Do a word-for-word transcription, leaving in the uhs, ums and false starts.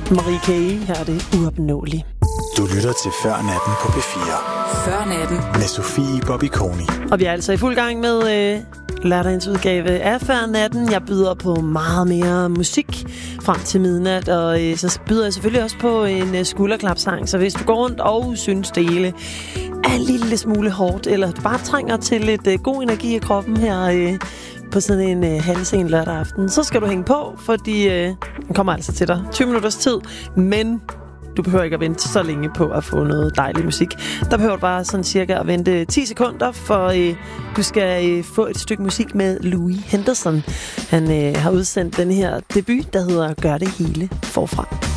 Marie K. Her er det Uopnåelig. Du lytter til Før Natten på P fire. Før Natten. Med Sofie Bobby Koni. Og vi er altså i fuld gang med øh, lørdagens udgave af Før Natten. Jeg byder på meget mere musik frem til midnat, og øh, så byder jeg selvfølgelig også på en øh, skulderklapsang. Så hvis du går rundt og synes det hele er en lille smule hårdt, eller du bare trænger til lidt øh, god energi i kroppen her øh, på sådan en øh, halvsen lørdag aften, så skal du hænge på, fordi øh, den kommer altså til dig. tyve minutters tid, men du behøver ikke at vente så længe på at få noget dejlig musik. Der behøver du bare sådan cirka at vente ti sekunder, for øh, du skal øh, få et stykke musik med Louis Henderson. Han øh, har udsendt den her debut, der hedder Gør det hele forfra.